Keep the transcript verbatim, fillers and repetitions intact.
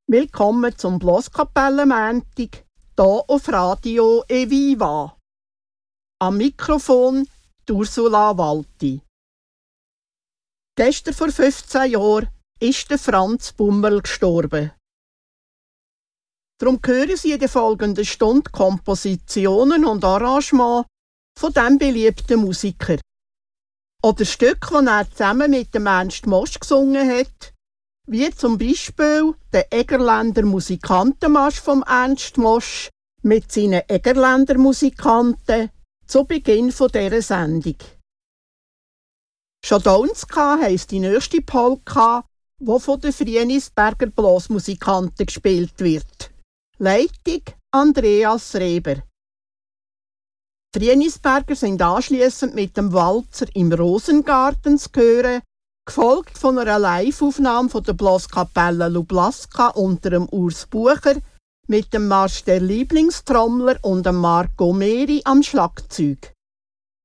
Willkommen zum Bloskapellenmäntig, hier auf Radio Eviva. Am Mikrofon Ursula Walti. Gestern vor fünfzehn Jahren ist der Franz Bummel gestorben. Darum hören Sie in der folgenden Stunde Kompositionen und Arrangements von diesem beliebten Musiker. Oder Stücke, die er zusammen mit dem Ernst Mosch gesungen hat, wie zum Beispiel der Egerländer Musikantenmarsch vom Ernst Mosch mit seinen Egerländer Musikanten zu Beginn dieser Sendung. Schodonska heisst die nächste Polka, die von den Frienisberger Blasmusikanten gespielt wird. Leitung Andreas Reber. Die Frienisberger sind anschliessend mit dem Walzer im Rosengarten zu hören, gefolgt von einer Live-Aufnahme von der Blaskapelle Lublaska unter dem Urs Bucher mit dem Marsch der Lieblingstrommler und dem Marco Meri am Schlagzeug.